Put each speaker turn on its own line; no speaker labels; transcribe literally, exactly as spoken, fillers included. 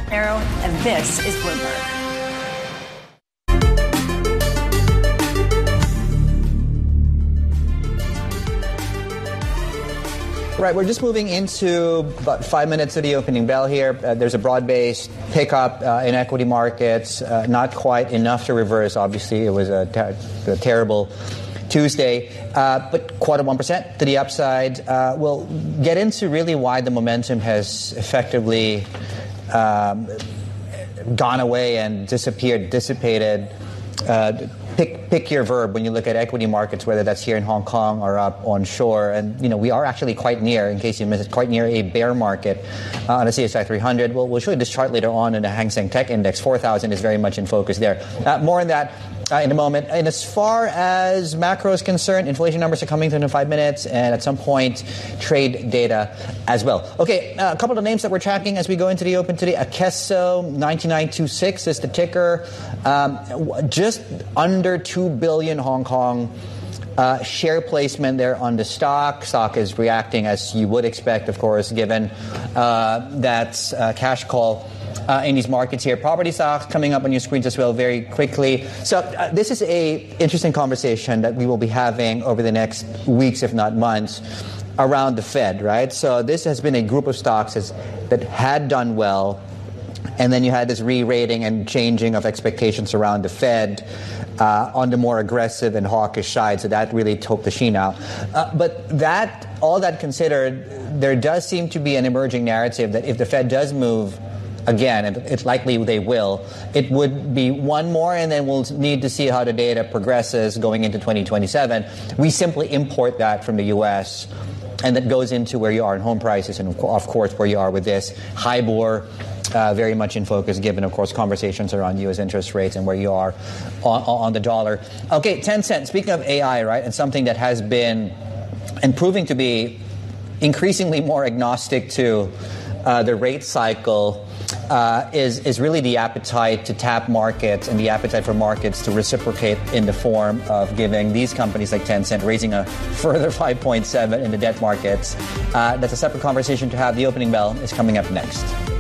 Arrow, and this is Bloomberg.
Right, we're just moving into about five minutes of the opening bell here. Uh, there's a broad-based pickup uh, in equity markets, uh, not quite enough to reverse. Obviously, it was a, ter- a terrible Tuesday, uh, but quarter one percent to the upside. Uh, we'll get into really why the momentum has effectively um, gone away and disappeared, dissipated. Uh, pick pick your verb when you look at equity markets, whether that's here in Hong Kong or up onshore. And, you know, we are actually quite near, in case you missed it, quite near a bear market uh, on the C S I three hundred. We'll, we'll show you this chart later on in the Hang Seng Tech Index. four thousand is very much in focus there. Uh, more on that Uh, in a moment. And as far as macro is concerned, inflation numbers are coming through in five minutes, and at some point, trade data as well. Okay, uh, a couple of names that we're tracking as we go into the open today. Akeso ninety-nine twenty-six is the ticker. Um, just under two billion Hong Kong uh, share placement there on the stock. Stock is reacting as you would expect, of course, given uh, that uh, cash call Uh, in these markets here. Property stocks coming up on your screens as well very quickly. So uh, this is a interesting conversation that we will be having over the next weeks, if not months, around the Fed, right? So this has been a group of stocks as, that had done well, and then you had this re-rating and changing of expectations around the Fed uh, on the more aggressive and hawkish side. So that really took the sheen out. Uh, but that, all that considered, there does seem to be an emerging narrative that if the Fed does move again, and it's likely they will, it would be one more, and then we'll need to see how the data progresses going into twenty twenty-seven. We simply import that from the U S, and that goes into where you are in home prices and, of course, where you are with this. HIBOR, uh, very much in focus, given, of course, conversations around U S interest rates and where you are on, on the dollar. Okay, Tencent, speaking of A I, right, and something that has been, and proving to be increasingly more agnostic to uh, the rate cycle, Uh, is is really the appetite to tap markets and the appetite for markets to reciprocate in the form of giving these companies like Tencent raising a further five point seven in the debt markets. Uh, that's a separate conversation to have. The opening bell is coming up next.